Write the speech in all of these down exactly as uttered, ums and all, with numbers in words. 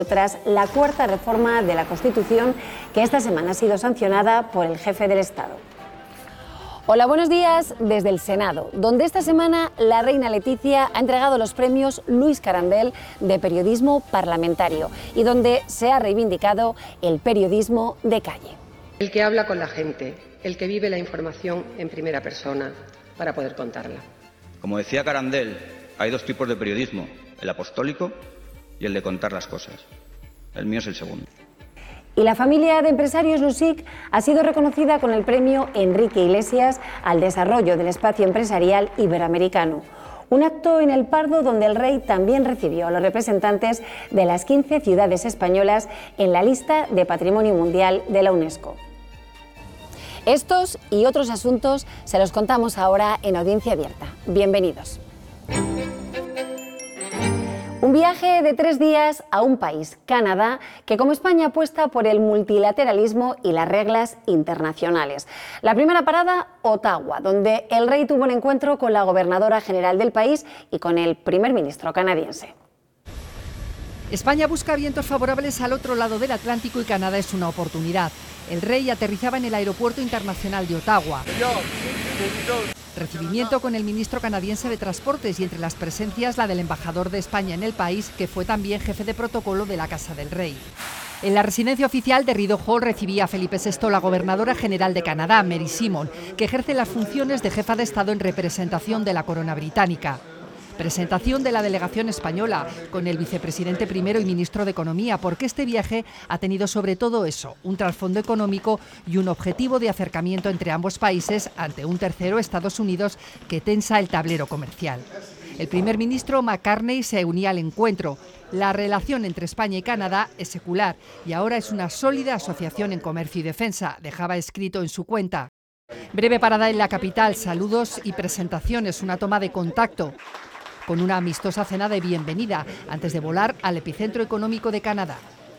tras la cuarta reforma de la Constitución que esta semana ha sido sancionada por el jefe del Estado. Hola, buenos días desde el Senado, donde esta semana la reina Leticia ha entregado los premios Luis Carandel de periodismo parlamentario y donde se ha reivindicado el periodismo de calle. El que habla con la gente, el que vive la información en primera persona para poder contarla. Como decía Carandel, hay dos tipos de periodismo, el apostólico y el de contar las cosas. El mío es el segundo. Y la familia de empresarios Lusic ha sido reconocida con el premio Enrique Iglesias al desarrollo del espacio empresarial iberoamericano. Un acto en El Pardo donde el rey también recibió a los representantes de las quince ciudades españolas en la lista de Patrimonio Mundial de la UNESCO. Estos y otros asuntos se los contamos ahora en Audiencia Abierta. Bienvenidos. Un viaje de tres días a un país, Canadá, que como España apuesta por el multilateralismo y las reglas internacionales. La primera parada, Ottawa, donde el rey tuvo un encuentro con la gobernadora general del país y con el primer ministro canadiense. España busca vientos favorables al otro lado del Atlántico y Canadá es una oportunidad. El rey aterrizaba en el Aeropuerto Internacional de Ottawa. Recibimiento con el ministro canadiense de Transportes y entre las presencias la del embajador de España en el país, que fue también jefe de protocolo de la Casa del Rey. En la residencia oficial de Rideau Hall recibía a Felipe sexto la gobernadora general de Canadá, Mary Simon, que ejerce las funciones de jefa de Estado en representación de la corona británica. Presentación de la delegación española con el vicepresidente primero y ministro de Economía, porque este viaje ha tenido sobre todo eso, un trasfondo económico y un objetivo de acercamiento entre ambos países ante un tercero, Estados Unidos, que tensa el tablero comercial. El primer ministro McCartney se unía al encuentro. La relación entre España y Canadá es secular y ahora es una sólida asociación en comercio y defensa, dejaba escrito en su cuenta. Breve parada en la capital, saludos y presentaciones, una toma de contacto, con una amistosa cena de bienvenida antes de volar al epicentro económico de Canadá.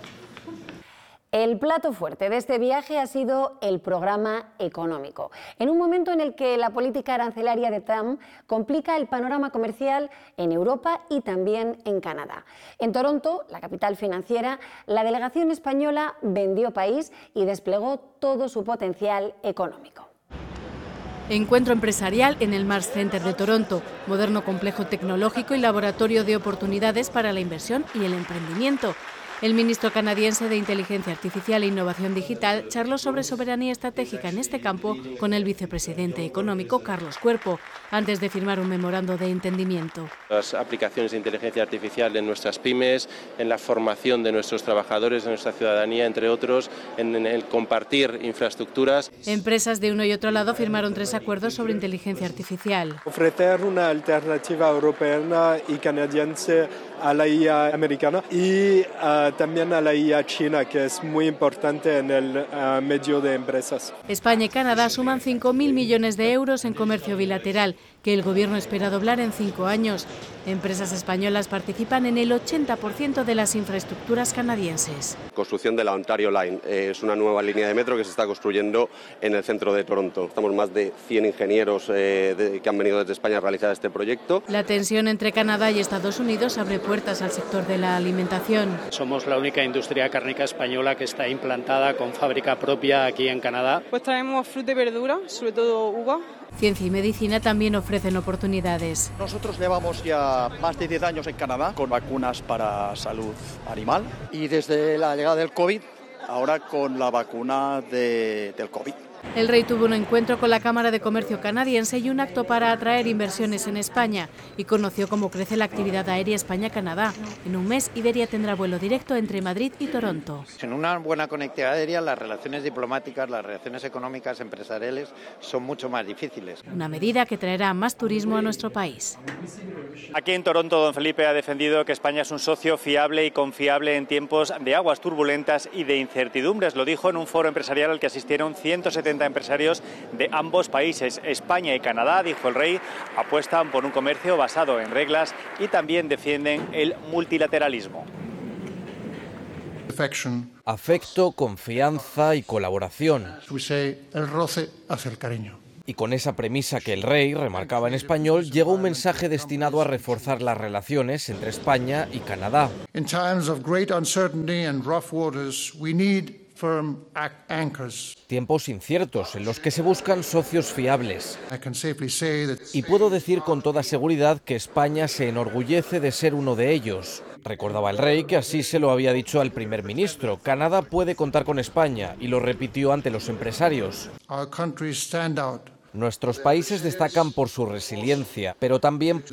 El plato fuerte de este viaje ha sido el programa económico, en un momento en el que la política arancelaria de Trump complica el panorama comercial en Europa y también en Canadá. En Toronto, la capital financiera, la delegación española vendió país y desplegó todo su potencial económico. Encuentro empresarial en el Mars Center de Toronto, moderno complejo tecnológico y laboratorio de oportunidades para la inversión y el emprendimiento. El ministro canadiense de Inteligencia Artificial e Innovación Digital charló sobre soberanía estratégica en este campo con el vicepresidente económico Carlos Cuerpo, antes de firmar un memorando de entendimiento. Las aplicaciones de inteligencia artificial en nuestras pymes, en la formación de nuestros trabajadores, de nuestra ciudadanía, entre otros, en el compartir infraestructuras. Empresas de uno y otro lado firmaron tres acuerdos sobre inteligencia artificial. Ofrecer una alternativa europea y canadiense a la I A americana y uh, también a la I A china, que es muy importante en el uh, medio de empresas. España y Canadá suman cinco mil millones de euros en comercio bilateral, que el Gobierno espera doblar en cinco años. Empresas españolas participan en el ochenta por ciento de las infraestructuras canadienses. Construcción de la Ontario Line eh, es una nueva línea de metro que se está construyendo en el centro de Toronto. Estamos más de cien ingenieros eh, de, que han venido desde España a realizar este proyecto. La tensión entre Canadá y Estados Unidos abre puertas al sector de la alimentación. Somos la única industria cárnica española que está implantada con fábrica propia aquí en Canadá. Pues traemos fruta y verdura, sobre todo uva. Ciencia y medicina también ofrecen oportunidades. Nosotros llevamos ya más de diez años en Canadá con vacunas para salud animal y desde la llegada del COVID, ahora con la vacuna de, del COVID. El rey tuvo un encuentro con la Cámara de Comercio canadiense y un acto para atraer inversiones en España y conoció cómo crece la actividad aérea España-Canadá. En un mes, Iberia tendrá vuelo directo entre Madrid y Toronto. Sin una buena conectividad aérea, las relaciones diplomáticas, las relaciones económicas, empresariales son mucho más difíciles. Una medida que traerá más turismo a nuestro país. Aquí en Toronto, don Felipe ha defendido que España es un socio fiable y confiable en tiempos de aguas turbulentas y de incertidumbres. Lo dijo en un foro empresarial al que asistieron ciento setenta empresarios de ambos países. España y Canadá, dijo el rey, apuestan por un comercio basado en reglas y también defienden el multilateralismo. Afecto, confianza y colaboración. El roce hacia el cariño. Y con esa premisa que el rey remarcaba en español, llegó un mensaje destinado a reforzar las relaciones entre España y Canadá. In times of great uncertainty and rough waters, we need firm anchors. Tiempos inciertos en los que se buscan socios fiables. Y puedo decir con toda seguridad que España se enorgullece de ser uno de ellos. Recordaba el rey que así se lo había dicho al primer ministro. Canadá puede contar con España y lo repitió ante los empresarios. Our countries stand out. Nuestros países destacan por su resiliencia, pero también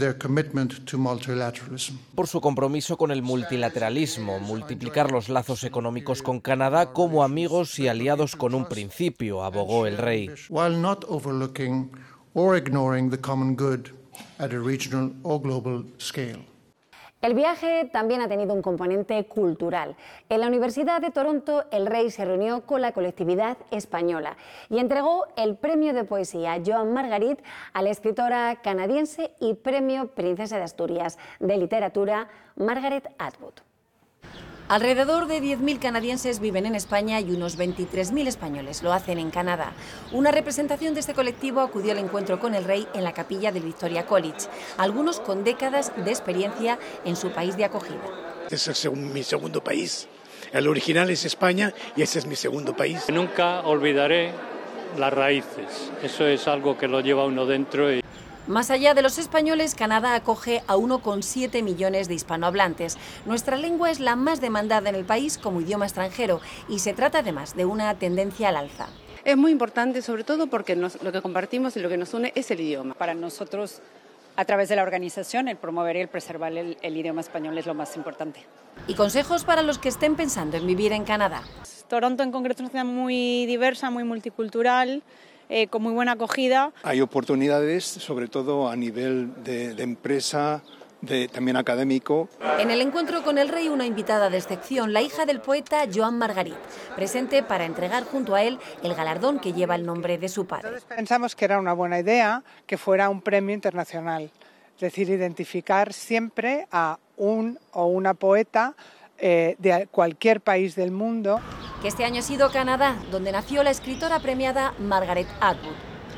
por su compromiso con el multilateralismo, multiplicar los lazos económicos con Canadá como amigos y aliados con un principio, abogó el rey. While not overlooking or ignoring the common good at a regional or global scale. El viaje también ha tenido un componente cultural. En la Universidad de Toronto, el rey se reunió con la colectividad española y entregó el premio de poesía Joan Margarit a la escritora canadiense y premio Princesa de Asturias de literatura Margaret Atwood. Alrededor de diez mil canadienses viven en España y unos veintitrés mil españoles lo hacen en Canadá. Una representación de este colectivo acudió al encuentro con el rey en la capilla del Victoria College, algunos con décadas de experiencia en su país de acogida. Este es mi segundo país. El original es España y este es mi segundo país. Nunca olvidaré las raíces. Eso es algo que lo lleva uno dentro. Y... Más allá de los españoles, Canadá acoge a uno coma siete millones de hispanohablantes. Nuestra lengua es la más demandada en el país como idioma extranjero y se trata además de una tendencia al alza. Es muy importante, sobre todo porque nos, lo que compartimos y lo que nos une es el idioma. Para nosotros, a través de la organización, el promover y el preservar el, el idioma español es lo más importante. ¿Y consejos para los que estén pensando en vivir en Canadá? Toronto en concreto es una ciudad muy diversa, muy multicultural, Eh, con muy buena acogida. Hay oportunidades, sobre todo a nivel de, de empresa, de, también académico. En el encuentro con el rey, una invitada de excepción, la hija del poeta Joan Margarit, presente para entregar junto a él el galardón que lleva el nombre de su padre. Entonces pensamos que era una buena idea que fuera un premio internacional, es decir, identificar siempre a un o una poeta Eh, de cualquier país del mundo. Que este año ha sido Canadá, donde nació la escritora premiada Margaret Atwood.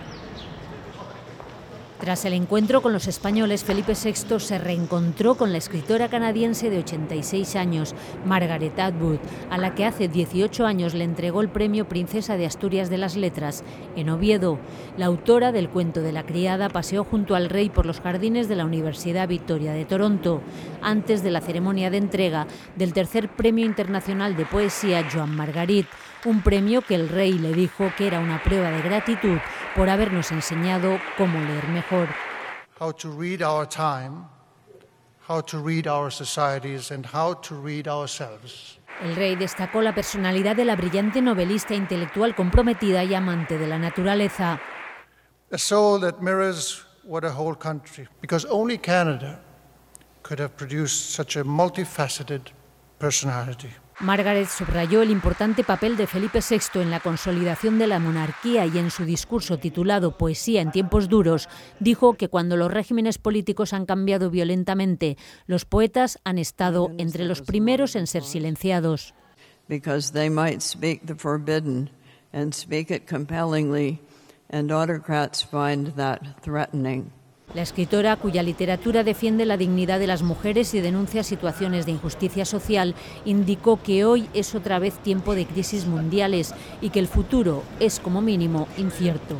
Tras el encuentro con los españoles, Felipe sexto se reencontró con la escritora canadiense de ochenta y seis años, Margaret Atwood, a la que hace dieciocho años le entregó el premio Princesa de Asturias de las Letras. En Oviedo, la autora del cuento de la criada paseó junto al rey por los jardines de la Universidad Victoria de Toronto, antes de la ceremonia de entrega del tercer Premio Internacional de Poesía Joan Margarit, un premio que el rey le dijo que era una prueba de gratitud por habernos enseñado cómo leer mejor. How to read our time, how to read our societies and how to read ourselves. El rey destacó la personalidad de la brillante novelista intelectual comprometida y amante de la naturaleza. A soul that mirrors what a whole country, because only Canada could have produced such a multifaceted personality. Margaret subrayó el importante papel de Felipe sexto en la consolidación de la monarquía y en su discurso titulado Poesía en tiempos duros, dijo que cuando los regímenes políticos han cambiado violentamente, los poetas han estado entre los primeros en ser silenciados. Because they might speak the forbidden and speak it compellingly, and autocrats find that threatening. La escritora, cuya literatura defiende la dignidad de las mujeres y denuncia situaciones de injusticia social, indicó que hoy es otra vez tiempo de crisis mundiales y que el futuro es, como mínimo, incierto.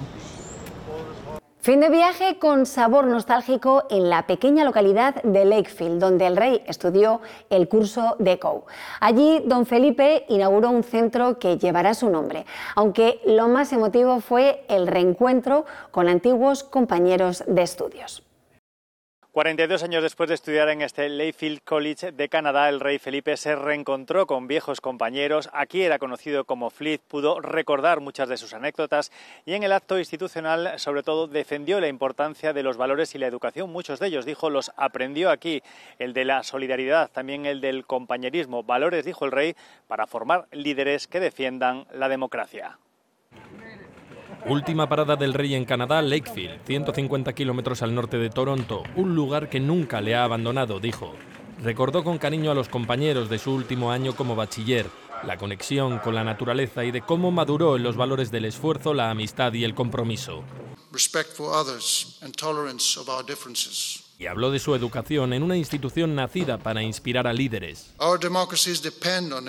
Fin de viaje con sabor nostálgico en la pequeña localidad de Lakefield, donde el rey estudió el curso de C O U. Allí, don Felipe inauguró un centro que llevará su nombre, aunque lo más emotivo fue el reencuentro con antiguos compañeros de estudios. cuarenta y dos años después de estudiar en este Lakefield College de Canadá, el rey Felipe se reencontró con viejos compañeros. Aquí era conocido como Fleet, pudo recordar muchas de sus anécdotas y en el acto institucional, sobre todo, defendió la importancia de los valores y la educación. Muchos de ellos, dijo, los aprendió aquí. El de la solidaridad, también el del compañerismo. Valores, dijo el rey, para formar líderes que defiendan la democracia. Última parada del rey en Canadá, Lakefield, ciento cincuenta kilómetros al norte de Toronto, un lugar que nunca le ha abandonado, dijo. Recordó con cariño a los compañeros de su último año como bachiller, la conexión con la naturaleza y de cómo maduró en los valores del esfuerzo, la amistad y el compromiso. respect for others and tolerance of our differences. Y habló de su educación en una institución nacida para inspirar a líderes. Our democracies depend on